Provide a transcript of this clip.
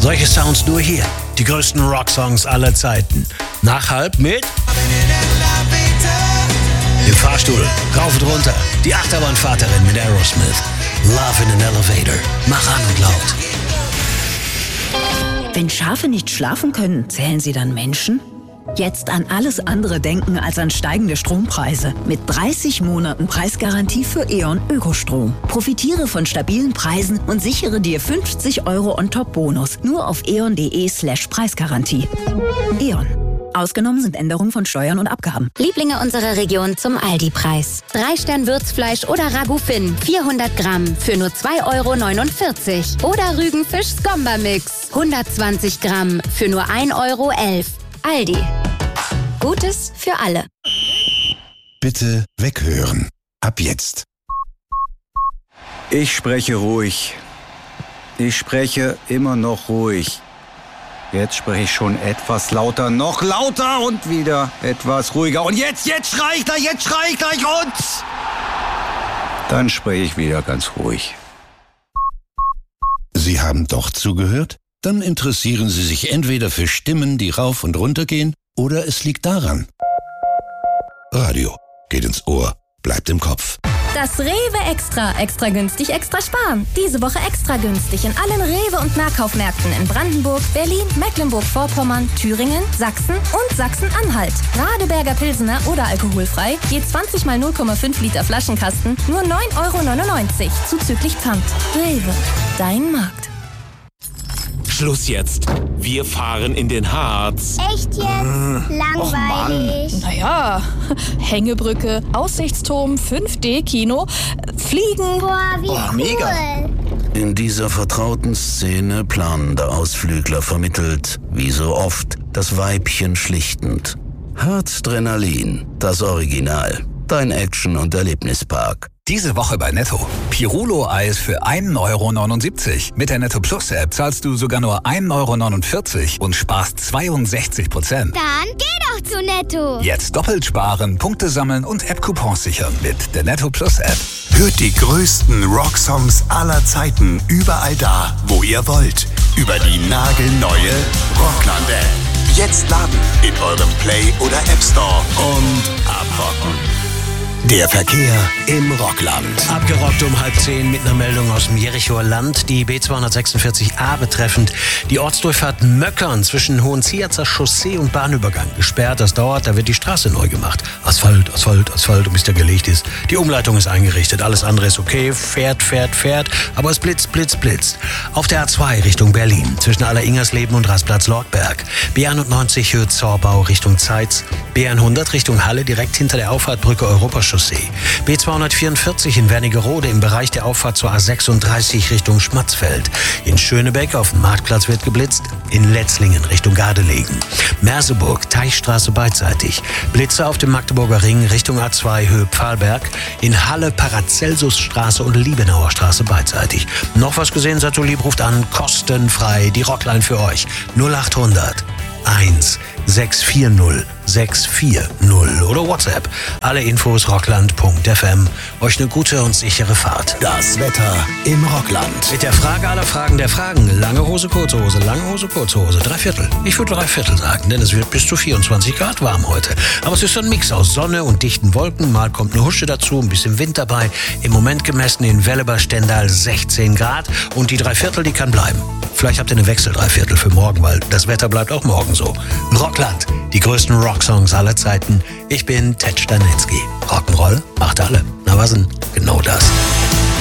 Solche Sounds nur hier. Die größten Rocksongs aller Zeiten. Nach halb mit im Fahrstuhl, rauf und runter. Die Achterbahnvaterin mit Aerosmith. Love in an Elevator. Mach an und laut. Wenn Schafe nicht schlafen können, zählen sie dann Menschen? Jetzt an alles andere denken als an steigende Strompreise. Mit 30 Monaten Preisgarantie für E.ON Ökostrom. Profitiere von stabilen Preisen und sichere dir 50 € on-top-Bonus. Nur auf eon.de/Preisgarantie. E.ON. Ausgenommen sind Änderungen von Steuern und Abgaben. Lieblinge unserer Region zum Aldi-Preis. 3-Stern-Würzfleisch oder Ragout Finn, 400 Gramm für nur 2,49 € Oder Rügenfisch Skomba-Mix, 120 Gramm für nur 1,11 €. Aldi. Gutes für alle. Bitte weghören. Ab jetzt. Ich spreche ruhig. Ich spreche immer noch ruhig. Jetzt spreche ich schon etwas lauter, noch lauter und wieder etwas ruhiger. Und jetzt schrei ich gleich und... Dann spreche ich wieder ganz ruhig. Sie haben doch zugehört? Dann interessieren Sie sich entweder für Stimmen, die rauf und runter gehen, oder es liegt daran. Radio geht ins Ohr, bleibt im Kopf. Das Rewe Extra. Extra günstig, extra sparen. Diese Woche extra günstig in allen Rewe- und Nahkaufmärkten in Brandenburg, Berlin, Mecklenburg-Vorpommern, Thüringen, Sachsen und Sachsen-Anhalt. Radeberger Pilsener oder alkoholfrei, je 20 mal 0,5 Liter Flaschenkasten, nur 9,99 € zuzüglich Pfand. Rewe, dein Markt. Schluss jetzt. Wir fahren in den Harz. Echt jetzt? Langweilig. Naja, Hängebrücke, Aussichtsturm, 5D-Kino, Fliegen. Boah, wie cool. Mega. In dieser vertrauten Szene planender Ausflügler vermittelt, wie so oft, das Weibchen schlichtend. Harzdrenalin, das Original. Dein Action- und Erlebnispark. Diese Woche bei Netto. Pirulo-Eis für 1,79 €. Mit der Netto Plus App zahlst du sogar nur 1,49 € und sparst 62%. Dann geh doch zu Netto. Jetzt doppelt sparen, Punkte sammeln und App-Coupons sichern mit der Netto Plus App. Hört die größten Rocksongs aller Zeiten überall da, wo ihr wollt. Über die nagelneue Rockland-App. Jetzt laden in eurem Play- oder App Store und abrocken. Der Verkehr im Rockland. Abgerockt um 9:30 mit einer Meldung aus dem Jerichoer Land. Die B246a betreffend. Die Ortsdurchfahrt Möckern zwischen Hohenziazer Chaussee und Bahnübergang gesperrt. Das dauert, da wird die Straße neu gemacht. Asphalt, und bis der gelegt ist. Die Umleitung ist eingerichtet. Alles andere ist okay. Fährt. Aber es blitzt. Auf der A2 Richtung Berlin. Zwischen Aller-Ingersleben und Rastplatz Lortberg. B91 Hürth-Zorbau Richtung Zeitz. B100 Richtung Halle direkt hinter der Auffahrtbrücke Europachaussee. B244 in Wernigerode im Bereich der Auffahrt zur A36 Richtung Schmatzfeld. In Schönebeck auf dem Marktplatz wird geblitzt. In Letzlingen Richtung Gardelegen. Merseburg, Teichstraße beidseitig. Blitze auf dem Magdeburger Ring Richtung A2 Höhe Pfahlberg. In Halle Paracelsusstraße und Liebenauer Straße beidseitig. Noch was gesehen, seid so lieb, ruft an, kostenfrei. Die Rockline für euch. 0800 1 640 640 oder WhatsApp. Alle Infos rockland.fm. Euch eine gute und sichere Fahrt. Das Wetter im Rockland. Mit der Frage aller Fragen der Fragen. Lange Hose, kurze Hose, lange Hose, kurze Hose. 3/4. Ich würde 3/4 sagen, denn es wird bis zu 24 Grad warm heute. Aber es ist so ein Mix aus Sonne und dichten Wolken. Mal kommt eine Husche dazu, ein bisschen Wind dabei. Im Moment gemessen in Welleber-Stendal 16 Grad. Und die 3/4, die kann bleiben. Vielleicht habt ihr eine Wechsel-3/4 für morgen, weil das Wetter bleibt auch morgen so. Rockland, die größten Rocksongs aller Zeiten. Ich bin Ted Stanitzky. Rock'n'Roll macht alle. Na was denn? Genau das.